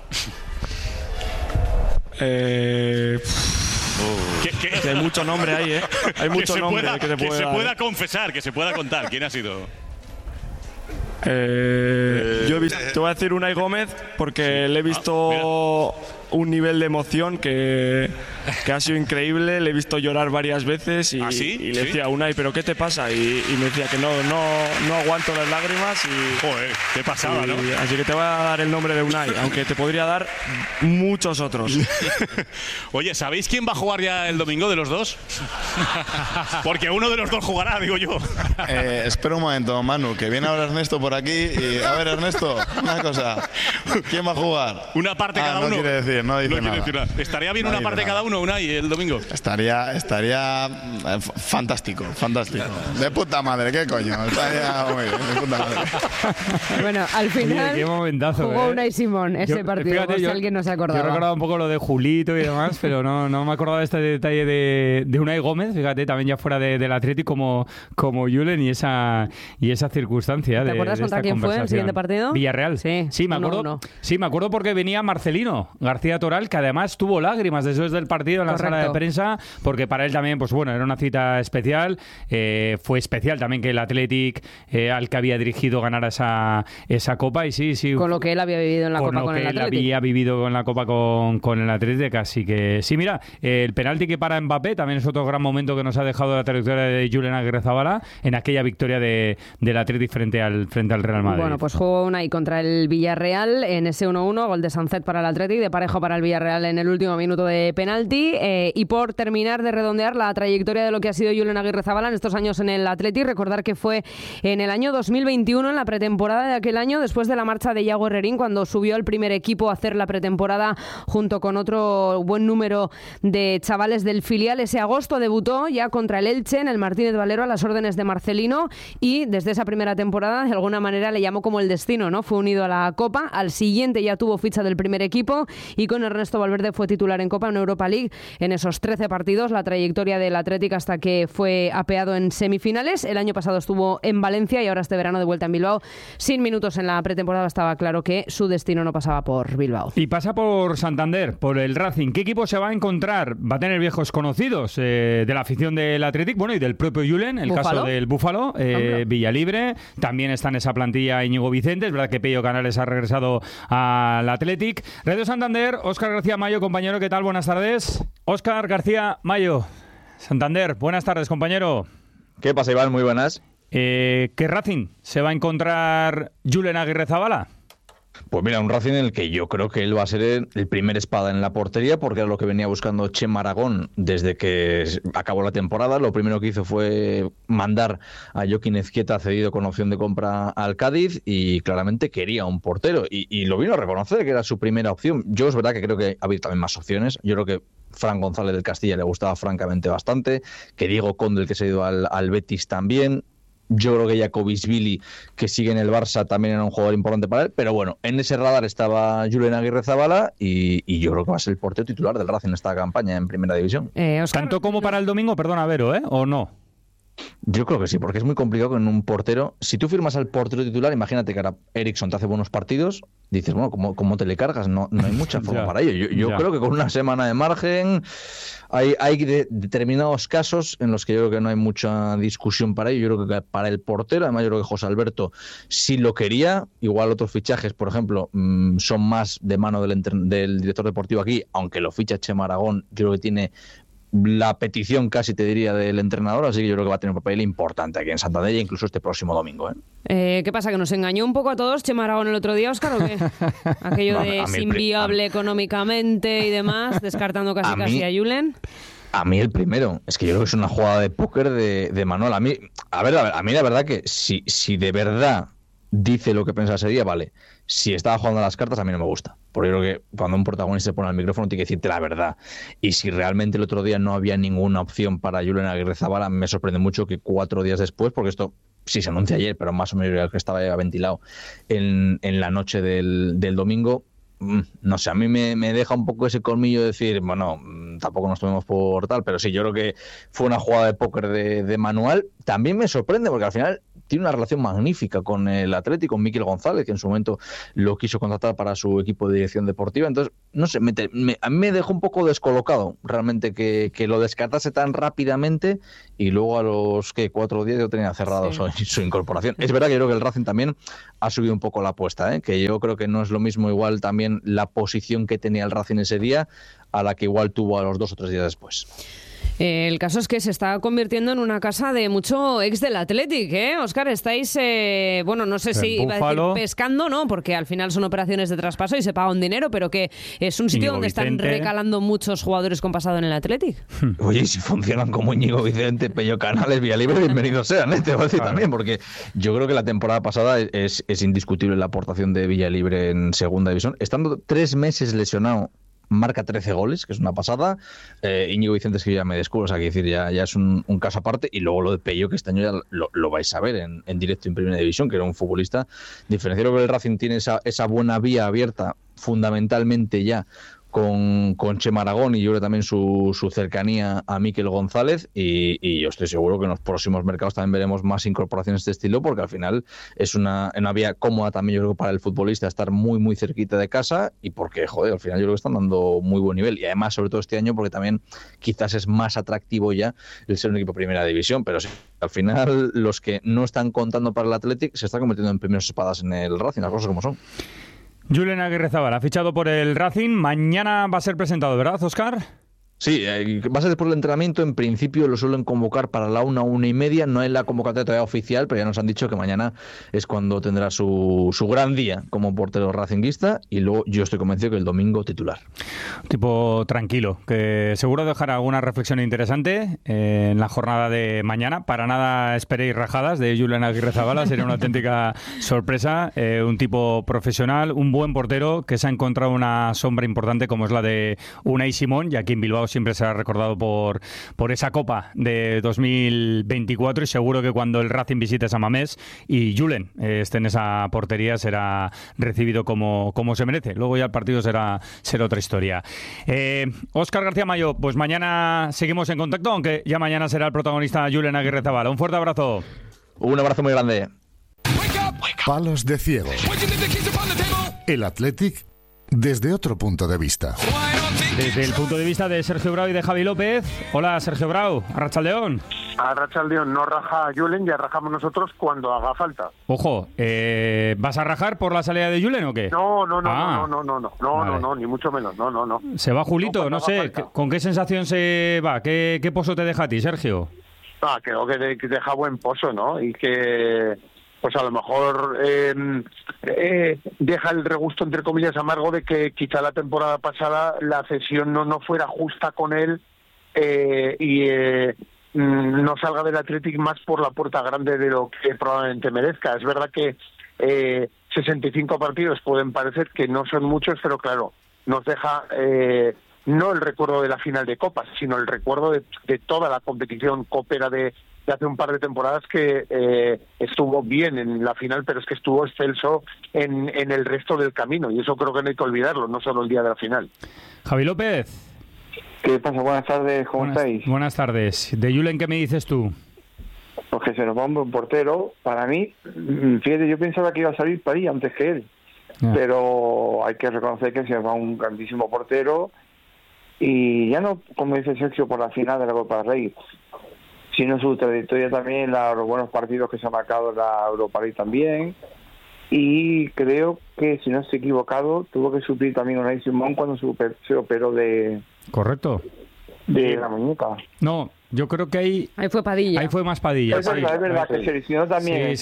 Que hay mucho nombre ahí, ¿eh? Hay mucho nombre que se pueda confesar, que se pueda contar. ¿Quién ha sido? Yo he visto, te voy a decir Unai Gómez porque le he visto un nivel de emoción que ha sido increíble. Le he visto llorar varias veces y le decía, Unai, ¿pero qué te pasa? Y me decía que no aguanto las lágrimas y... Joder, qué pasaba, ¿no? Así que te voy a dar el nombre de Unai, aunque te podría dar muchos otros. Oye, ¿sabéis quién va a jugar ya el domingo de los dos? Porque uno de los dos jugará, digo yo. Espera un momento, Manu, que viene ahora Ernesto por aquí y... A ver, Ernesto, una cosa. ¿Quién va a jugar? Una parte cada uno. No quiere decir, no dice nada. ¿Estaría bien una parte cada uno, Unai, el domingo? Estaría fantástico. De puta madre, ¿qué coño? Estaría muy bien, de puta madre. Bueno, al final qué momentazo, jugó Unai Simón ese partido, fíjate, si alguien no se acordaba. Yo recordaba un poco lo de Julito y demás, pero no me acordaba de este detalle de Unai Gómez, fíjate, también ya fuera del Atlético como Julen y esa circunstancia. ¿Te acuerdas contra quién fue el siguiente partido? Villarreal. Sí, me acuerdo. Sí, me acuerdo porque venía Marcelino García Toral, que además tuvo lágrimas después del partido en la sala de prensa, porque para él también, pues bueno, era una cita especial. Fue especial también que el Athletic, al que había dirigido, ganara esa Copa y sí. Con lo que él había vivido en la Copa con el Athletic. Con lo que él había vivido en la Copa con el Athletic, así que sí, mira, el penalti que para Mbappé también es otro gran momento que nos ha dejado la trayectoria de Julen Aguirrezabala en aquella victoria del Athletic frente al Real Madrid. Bueno, pues jugó Unai contra el Villarreal en ese 1-1, gol de Sancet para el Athletic, de Parejo dejó para el Villarreal en el último minuto de penalti. Y por terminar de redondear la trayectoria de lo que ha sido Julen Agirrezabala en estos años en el Athletic, recordar que fue en el año 2021, en la pretemporada de aquel año, después de la marcha de Iago Herrerín, cuando subió al primer equipo a hacer la pretemporada junto con otro buen número de chavales del filial. Ese agosto debutó ya contra el Elche en el Martínez Valero a las órdenes de Marcelino, y desde esa primera temporada de alguna manera le llamó como el destino, ¿no? Fue unido a la Copa, al siguiente ya tuvo ficha del primer equipo y con Ernesto Valverde fue titular en Copa, en Europa League, en esos 13 partidos, la trayectoria del Athletic hasta que fue apeado en semifinales. El año pasado estuvo en Valencia y ahora este verano de vuelta en Bilbao. Sin minutos en la pretemporada, estaba claro que su destino no pasaba por Bilbao. Y pasa por Santander, por el Racing. ¿Qué equipo se va a encontrar? Va a tener viejos conocidos de la afición del Athletic, bueno, y del propio Julen, el ¿Búfalo? caso del Búfalo, Villalibre. También está en esa plantilla Íñigo Vicente. Es verdad que Pello Canales ha regresado al Athletic. Radio Santander, Óscar García Mayo, compañero, ¿qué tal? Buenas tardes. Óscar García Mayo, Santander, buenas tardes, compañero. ¿Qué pasa, Iván? Muy buenas. ¿Qué Racing se va a encontrar Julen Agirrezabala? Pues mira, un Racing en el que yo creo que él va a ser el primer espada en la portería, porque era lo que venía buscando Chema Aragón desde que acabó la temporada. Lo primero que hizo fue mandar a Joaquín Ezquieta cedido con opción de compra al Cádiz, y claramente quería un portero, y lo vino a reconocer que era su primera opción. Yo es verdad que creo que ha habido también más opciones. Yo creo que Fran González del Castilla le gustaba francamente bastante, que Diego Conde, el que se ha ido al Betis, también. Yo creo que Jacobisvili, que sigue en el Barça, también era un jugador importante para él. Pero bueno, en ese radar estaba Julen Agirrezabala, y yo creo que va a ser el portero titular del Racing en esta campaña en Primera División. ¿Tanto como para el domingo? Perdona, Vero, ¿o no? Yo creo que sí, porque es muy complicado con un portero. Si tú firmas al portero titular, imagínate que ahora Eriksson te hace buenos partidos, dices, bueno, ¿cómo te le cargas? No hay mucha forma para ello. Yo creo que con una semana de margen hay determinados casos en los que yo creo que no hay mucha discusión para ello. Yo creo que para el portero, además yo creo que José Alberto sí lo quería. Igual otros fichajes, por ejemplo, son más de mano del director deportivo aquí, aunque lo ficha Chema Aragón, yo creo que tiene la petición, casi te diría, del entrenador, así que yo creo que va a tener un papel importante aquí en Santander, incluso este próximo domingo. ¿Qué pasa? ¿Que nos engañó un poco a todos Chema Aragón el otro día, Óscar, o qué? Aquello de es inviable económicamente y demás, descartando casi a Julen. A mí el primero, es que yo creo que es una jugada de póker de Manuel. A mí la verdad que si de verdad dice lo que pensaba ese día, vale. Si estaba jugando a las cartas, a mí no me gusta. Porque yo creo que cuando un protagonista se pone al micrófono tiene que decirte la verdad. Y si realmente el otro día no había ninguna opción para Julen Agirrezabala, me sorprende mucho que 4 días después, porque esto sí se anuncia ayer, pero más o menos que estaba ya ventilado en la noche del domingo, no sé, a mí me deja un poco ese colmillo de decir, bueno, tampoco nos tomemos por tal, pero sí, yo creo que fue una jugada de póker de Manuel. También me sorprende porque al final tiene una relación magnífica con el Atlético, con Miquel González, que en su momento lo quiso contratar para su equipo de dirección deportiva. Entonces, no sé, a mí me dejó un poco descolocado realmente que lo descartase tan rápidamente, y luego a los 4 días yo tenía cerrado su incorporación. Es verdad que yo creo que el Racing también ha subido un poco la apuesta, que yo creo que no es lo mismo igual también la posición que tenía el Racing ese día a la que igual tuvo a los 2 o 3 días después. El caso es que se está convirtiendo en una casa de mucho ex del Athletic, Óscar, estáis, bueno, no sé si iba a decir pescando, ¿no? Porque al final son operaciones de traspaso y se paga un dinero, pero que es un sitio donde están recalando muchos jugadores con pasado en el Athletic. Oye, si funcionan como Íñigo Vicente, Pello Canales, Villalibre, bienvenidos sean, te voy a decir también, porque yo creo que la temporada pasada es indiscutible la aportación de Villalibre en Segunda División, estando 3 meses lesionado. Marca 13 goles, que es una pasada. Íñigo Vicente, es que ya me descubro, o sea, que decir, ya es un caso aparte. Y luego lo de Pello, que este año ya lo vais a ver en directo en Primera División, que era un futbolista diferenciado. Creo que el Racing tiene esa buena vía abierta, fundamentalmente ya con Chema Aragón, y yo creo también su cercanía a Miquel González, y yo estoy seguro que en los próximos mercados también veremos más incorporaciones de este estilo, porque al final es una vía cómoda también, yo creo, para el futbolista estar muy muy cerquita de casa, y porque, joder, al final yo creo que están dando muy buen nivel, y además sobre todo este año porque también quizás es más atractivo ya el ser un equipo de Primera División, pero sí, al final los que no están contando para el Athletic se están convirtiendo en primeras espadas en el Racing, las cosas como son. Julen Agirrezabala ha fichado por el Racing. Mañana va a ser presentado, ¿verdad, Óscar? Sí, va a ser después del entrenamiento. En principio lo suelen convocar para la 1:30. No es la convocatoria todavía oficial, pero ya nos han dicho que mañana es cuando tendrá su gran día como portero racinguista, y luego yo estoy convencido que el domingo titular. Tipo tranquilo, que seguro dejará alguna reflexión interesante en la jornada de mañana. Para nada esperéis rajadas de Julen Aguirrezabala, sería una auténtica sorpresa. Un tipo profesional, un buen portero que se ha encontrado una sombra importante como es la de Unai Simón, y aquí en Bilbao siempre será recordado por esa Copa de 2024, y seguro que cuando el Racing visite San Mamés y Julen esté en esa portería será recibido como se merece. Luego ya el partido será otra historia. Óscar García Mayo, pues mañana seguimos en contacto, aunque ya mañana será el protagonista Julen Aguirrezabala. Un fuerte abrazo. Un abrazo muy grande. Palos de ciego. El Athletic desde otro punto de vista. Desde el punto de vista de Sergio Brau y de Javi López. Hola, Sergio Brau, Arratsaldeon. Arratsaldeon, no raja Julen, ya rajamos nosotros cuando haga falta. Ojo, ¿vas a rajar por la salida de Julen o qué? No, ni mucho menos, no. Se va Julito, no sé, ¿con qué sensación se va? ¿Qué pozo te deja a ti, Sergio? Creo que deja buen pozo, ¿no? Y que pues a lo mejor deja el regusto, entre comillas, amargo de que quizá la temporada pasada la cesión no fuera justa con él y no salga del Athletic más por la puerta grande de lo que probablemente merezca. Es verdad que 65 partidos pueden parecer que no son muchos, pero claro, nos deja no el recuerdo de la final de Copas, sino el recuerdo de toda la competición copera de hace un par de temporadas, que estuvo bien en la final, pero es que estuvo excelso en el resto del camino, y eso creo que no hay que olvidarlo, no solo el día de la final. Javi López. ¿Qué pasa? Buenas tardes, ¿cómo estáis? Buenas tardes. ¿De Julen qué me dices tú? Pues que se nos va un buen portero. Para mí, fíjate, yo pensaba que iba a salir París antes que él, pero hay que reconocer que se nos va un grandísimo portero, y ya no, como dice Sergio, por la final de la Copa del Rey, sino su trayectoria también, los buenos partidos que se ha marcado en la Europa League también. Y creo que, si no estoy equivocado, tuvo que suplir también a Unai Simón cuando se operó de... Correcto. De la muñeca. No, yo creo que ahí fue Padilla. Ahí fue más Padilla. Es verdad, que se lesionó también.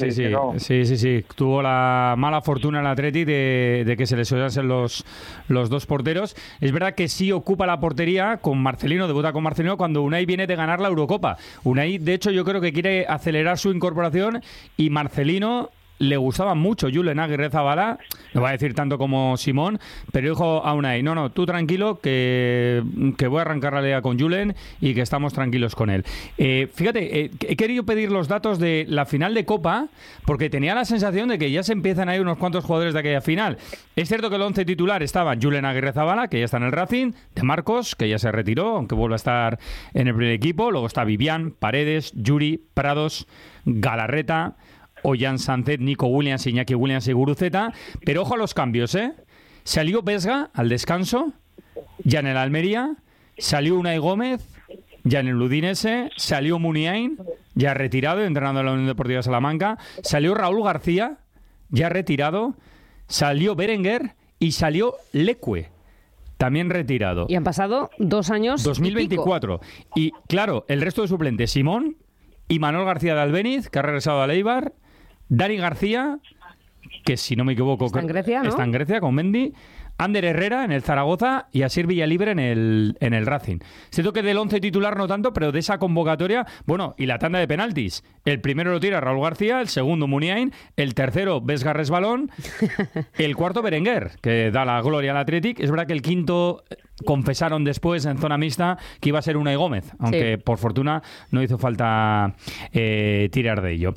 Sí. Tuvo la mala fortuna el Atleti de que se lesionasen los dos porteros. Es verdad que sí ocupa la portería con Marcelino, debuta con Marcelino cuando Unai viene de ganar la Eurocopa. Unai, de hecho, yo creo que quiere acelerar su incorporación, y Marcelino le gustaba mucho Julen Aguirrezabala, no va a decir tanto como Simón, pero dijo a Unai, no, tú tranquilo, que voy a arrancar la liga con Julen y que estamos tranquilos con él. Fíjate, he querido pedir los datos de la final de Copa, porque tenía la sensación de que ya se empiezan a ir unos cuantos jugadores de aquella final. Es cierto que el 11 titular estaba Julen Aguirrezabala, que ya está en el Racing, de Marcos, que ya se retiró, aunque vuelve a estar en el primer equipo, luego está Vivian, Paredes, Yuri, Prados, Galarreta, Ollán Sánchez, Nico Williams, Iñaki Williams y Guruceta. Pero ojo a los cambios, ¿eh? Salió Vesga al descanso, ya en el Almería, salió Unai Gómez, ya en el Udinese, salió Muniain, ya retirado, entrenando en la Unión Deportiva de Salamanca, salió Raúl García, ya retirado, salió Berenguer y salió Leque, también retirado. Y han pasado 2 años 2024. Y claro, el resto de suplentes, Simón y Manuel García de Albéniz, que ha regresado al Eibar, Dani García, que si no me equivoco está en Grecia, ¿no? Está en Grecia con Mendy, Ander Herrera en el Zaragoza y Asier Villalibre en el Racing. Siento que del 11 titular no tanto, pero de esa convocatoria, bueno, y la tanda de penaltis. El primero lo tira Raúl García, el segundo Muniain, el tercero Vesga Resbalón, el cuarto Berenguer, que da la gloria al Athletic. Es verdad que el quinto confesaron después en zona mixta que iba a ser Unai Gómez, aunque por fortuna no hizo falta tirar de ello.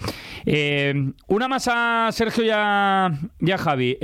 Una más a Sergio y a Javi.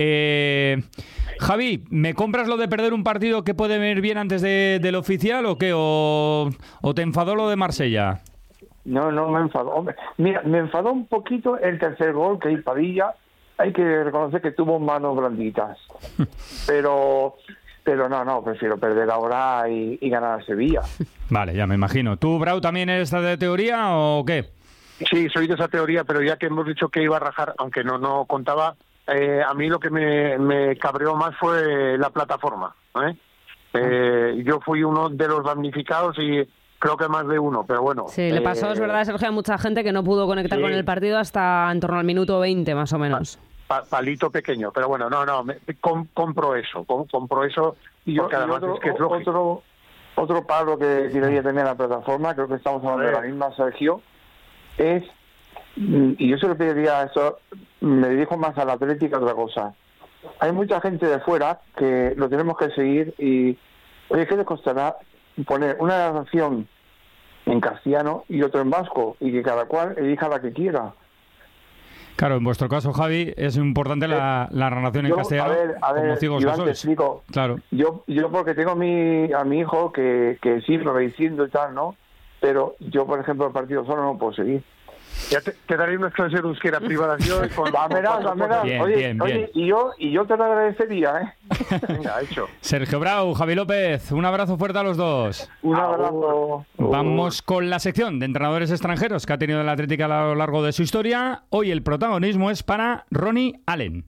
Javi, ¿me compras lo de perder un partido que puede venir bien antes del oficial o qué? ¿O te enfadó lo de Marsella? No me enfadó. Hombre, mira, me enfadó un poquito el tercer gol, que es Padilla. Hay que reconocer que tuvo manos blanditas. pero no, prefiero perder ahora y ganar a Sevilla. Vale, ya me imagino. ¿Tú, Brau, también eres de teoría o qué? Sí, soy de esa teoría, pero ya que hemos dicho que iba a rajar, aunque no contaba, a mí lo que me cabreó más fue la plataforma, Yo fui uno de los damnificados y creo que más de uno, pero bueno. Sí, le pasó, es verdad, Sergio, a mucha gente que no pudo conectar con el partido hasta en torno al minuto 20, más o menos. Palito pequeño, pero bueno, compro eso. Y yo, además es que es lógico. Otro palo que debería tener la plataforma, creo que estamos hablando de la misma, Sergio, es, y yo se lo pediría eso, me dirijo más a la Atlética que otra cosa. Hay mucha gente de fuera que lo tenemos que seguir y, oye, ¿qué les costará poner una narración en castellano y otro en vasco y que cada cual elija la que quiera? Claro, en vuestro caso, Javi, es importante la narración en castellano. A ver, como ciegos Iván, que sois. te explico. Claro. Yo porque tengo a mi hijo que sí lo va diciendo y tal, ¿no? Pero yo, por ejemplo, el partido solo no puedo seguir. Ya te daré una clase de euskera privada. Oye, y yo te lo agradecería, ¿eh? Venga, hecho. Sergio Brau, Javi López, un abrazo fuerte a los dos. Un abrazo. Vamos con la sección de entrenadores extranjeros que ha tenido el Atlético a lo largo de su historia. Hoy el protagonismo es para Ronnie Allen.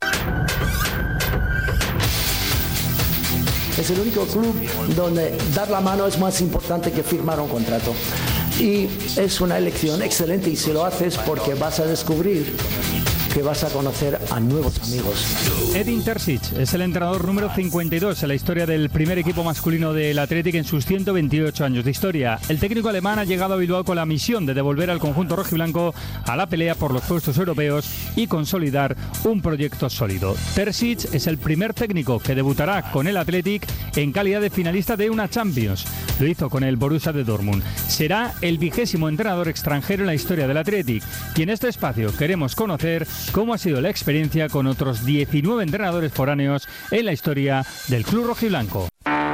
Es el único club donde dar la mano es más importante que firmar un contrato. Y es una elección excelente y si lo haces porque vas a descubrir que vas a conocer a nuevos amigos. Edin Terzic es el entrenador número 52 en la historia del primer equipo masculino del Athletic en sus 128 años de historia. El técnico alemán ha llegado a Bilbao con la misión de devolver al conjunto rojiblanco a la pelea por los puestos europeos y consolidar un proyecto sólido. Terzic es el primer técnico que debutará con el Athletic en calidad de finalista de una Champions. Lo hizo con el Borussia de Dortmund. Será el 20º entrenador extranjero en la historia del Athletic y en este espacio queremos conocer cómo ha sido la experiencia con otros 19 entrenadores foráneos en la historia del club rojiblanco.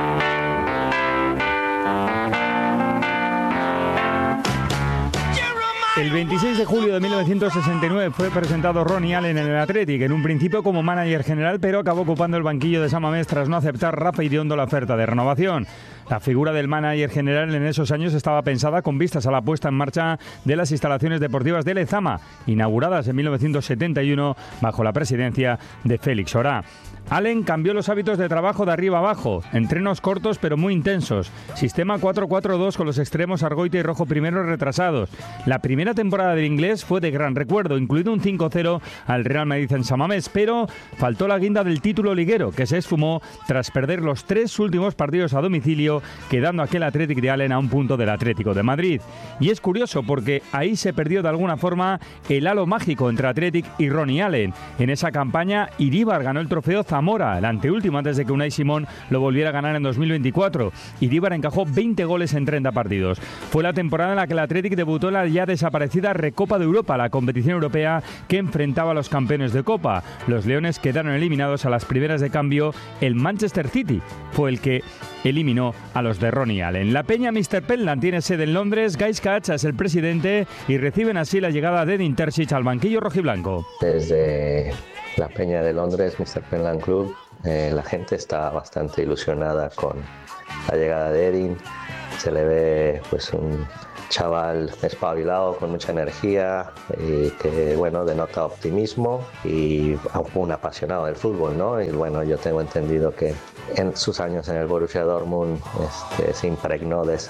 El 26 de julio de 1969 fue presentado Ronnie Allen en el Athletic, en un principio como manager general, pero acabó ocupando el banquillo de San Mamés tras no aceptar Rafa Iriondo la oferta de renovación. La figura del manager general en esos años estaba pensada con vistas a la puesta en marcha de las instalaciones deportivas de Lezama, inauguradas en 1971 bajo la presidencia de Félix Orá. Allen cambió los hábitos de trabajo de arriba abajo, entrenos cortos pero muy intensos, sistema 4-4-2 con los extremos Argoite y Rojo primero retrasados. La primera temporada del inglés fue de gran recuerdo, incluido un 5-0 al Real Madrid en San Mamés, pero faltó la guinda del título liguero, que se esfumó tras perder los 3 últimos partidos a domicilio, quedando aquel Athletic de Allen a un punto del Atlético de Madrid. Y es curioso porque ahí se perdió de alguna forma el halo mágico entre Athletic y Ronnie Allen. En esa campaña, Iríbar ganó el trofeo Zamora, el anteúltimo antes de que Unai Simón lo volviera a ganar en 2024. Iríbar encajó 20 goles en 30 partidos. Fue la temporada en la que el Athletic debutó en la ya desaparecida Recopa de Europa, la competición europea que enfrentaba a los campeones de Copa. Los Leones quedaron eliminados a las primeras de cambio. El Manchester City fue el que eliminó a los de Ronnie Allen. La peña Mr. Penland tiene sede en Londres. Guy Scatcha es el presidente y reciben así la llegada de Edin Terzic al banquillo rojiblanco. Desde la peña de Londres, Mr. Penland Club, la gente está bastante ilusionada con la llegada de Edin. Se le ve pues un chaval espabilado con mucha energía y que bueno denota optimismo y un apasionado del fútbol, ¿no? Y bueno, yo tengo entendido que en sus años en el Borussia Dortmund se impregnó de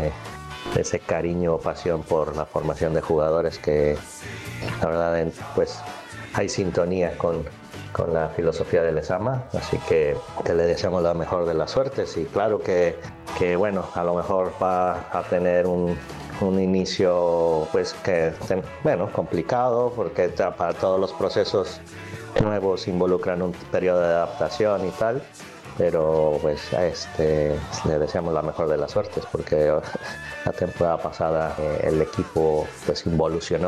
ese cariño o pasión por la formación de jugadores que la verdad pues hay sintonía con la filosofía de Lezama, así que le deseamos la mejor de las suertes y claro que bueno, a lo mejor va a tener un inicio pues complicado porque para todos los procesos nuevos involucran un periodo de adaptación y tal, pero pues le deseamos la mejor de las suertes porque la temporada pasada el equipo pues involucionó